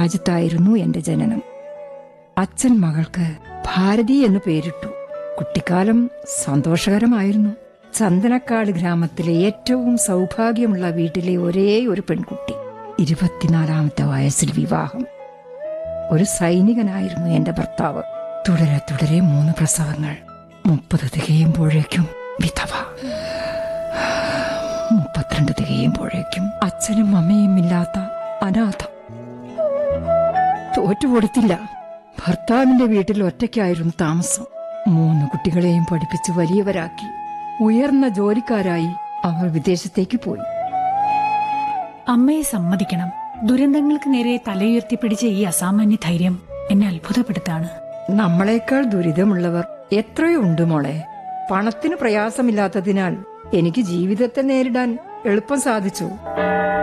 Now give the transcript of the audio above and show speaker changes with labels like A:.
A: രാജ്യത്തായിരുന്നു എന്റെ ജനനം. അച്ഛൻ മകൾക്ക് ഭാരതി എന്ന് പേരിട്ടു. കുട്ടിക്കാലം സന്തോഷകരമായിരുന്നു. ചന്ദനക്കാട് ഗ്രാമത്തിലെ ഏറ്റവും സൗഭാഗ്യമുള്ള വീട്ടിലെ ഒരേ ഒരു പെൺകുട്ടി. 24ാമത്തെ വയസ്സിൽ വിവാഹം. ഒരു സൈനികനായിരുന്നു എന്റെ ഭർത്താവ്. തുടരെ തുടരെ 3 പ്രസവങ്ങൾ. 30 തികയുമ്പോഴേക്കും വിധവ. 32 തികയുമ്പോഴേക്കും അച്ഛനും അമ്മയും ഇല്ലാത്ത അനാഥ. തോറ്റുകൊടുത്തില്ല. ഭർത്താവിന്റെ വീട്ടിൽ ഒറ്റയ്ക്കായിരുന്നു താമസം. 3 കുട്ടികളെയും പഠിപ്പിച്ച് വലിയവരാക്കി. ഉയർന്ന ജോലിക്കാരായി അവർ വിദേശത്തേക്ക് പോയി.
B: അമ്മയെ സമ്മതിക്കണം. ദുരന്തങ്ങൾക്ക് നേരെ തലയുയർത്തിപ്പിടിച്ച ഈ അസാമാന്യ ധൈര്യം എന്നെ അത്ഭുതപ്പെടുത്താണ്.
A: നമ്മളെക്കാൾ ദുരിതമുള്ളവർ എത്രയോ ഉണ്ട് മോളെ. പണത്തിന് പ്രയാസമില്ലാത്തതിനാൽ എനിക്ക് ജീവിതത്തെ നേരിടാൻ എളുപ്പം സാധിച്ചു.